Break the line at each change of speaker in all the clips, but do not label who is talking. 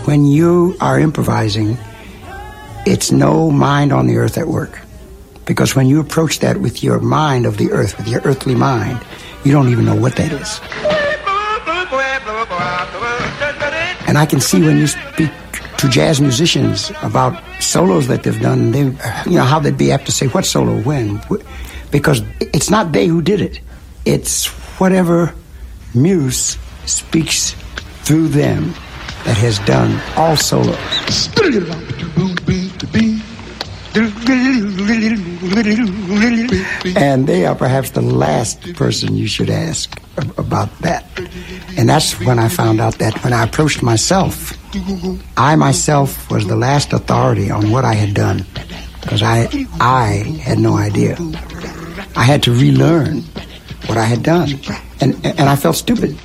when you are improvising, it's no mind on the earth at work. Because when you approach that with your mind of the earth, with your earthly mind, you don't even know what that is. And I can see when you speak to jazz musicians about solos that they've done, how they'd be apt to say, what solo, when? Because it's not they who did it. It's whatever muse speaks through them that has done all solos. And they are perhaps the last person you should ask about that. And that's when I found out that when I approached myself, I myself was the last authority on what I had done, because I had no idea. I had to relearn what I had done, and I felt stupid.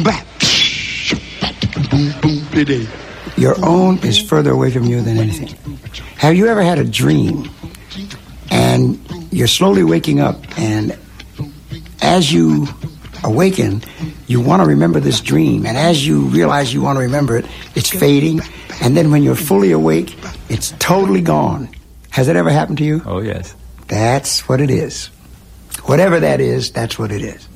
Your own is further away from you than anything. Have you ever had a dream and you're slowly waking up, and as you awaken, you want to remember this dream, and as you realize you want to remember it, it's fading, and then when you're fully awake, it's totally gone. Has it ever happened to you?
Oh, yes.
That's what it is. Whatever that is, that's what it is.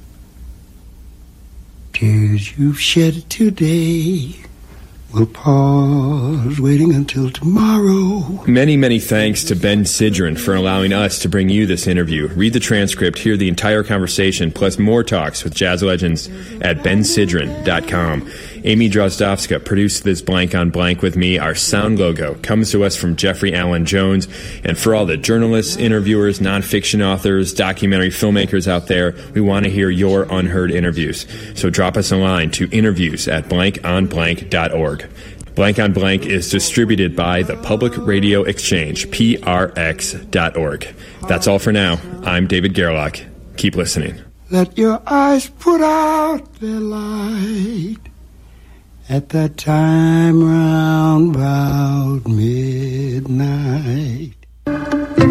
Tears you've shed today will pause, waiting until tomorrow.
Many, many thanks to Ben Sidran for allowing us to bring you this interview. Read the transcript, hear the entire conversation, plus more talks with jazz legends at bensidran.com. Amy Drozdowska produced this Blank on Blank with me. Our sound logo comes to us from Jeffrey Allen Jones. And for all the journalists, interviewers, nonfiction authors, documentary filmmakers out there, we want to hear your unheard interviews. So drop us a line to interviews@blankonblank.org. Blank on Blank is distributed by the Public Radio Exchange, prx.org. That's all for now. I'm David Gerlach. Keep listening.
Let your eyes put out their light at that time round about midnight.